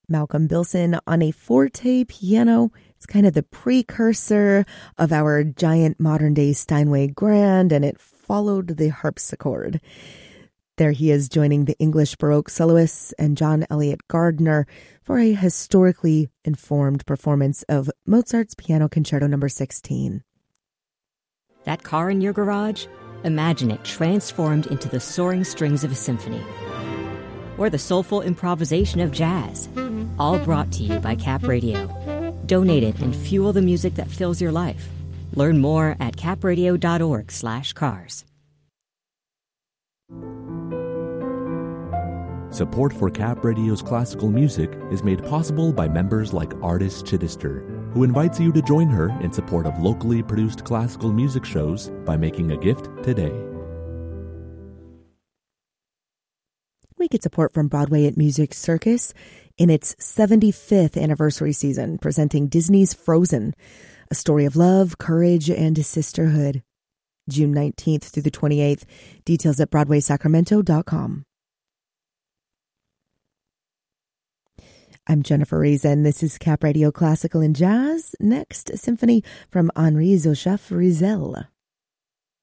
Malcolm Bilson on a forte piano. It's kind of the precursor of our giant modern-day Steinway grand, and it followed the harpsichord. There he is joining the English Baroque soloists and John Eliot Gardner for a historically informed performance of Mozart's Piano Concerto No. 16. That car in your garage? Imagine it transformed into the soaring strings of a symphony. Or the soulful improvisation of jazz. All brought to you by Cap Radio. Donate it and fuel the music that fills your life. Learn more at capradio.org/cars. Support for Cap Radio's classical music is made possible by members like Artis Chittister, who invites you to join her in support of locally produced classical music shows by making a gift today. We get support from Broadway at Music Circus in its 75th anniversary season, presenting Disney's Frozen, a story of love, courage, and sisterhood. June 19th through the 28th. Details at BroadwaySacramento.com. I'm Jennifer Reason. This is Cap Radio Classical and Jazz. Next, a symphony from Henri Joseph Rizal.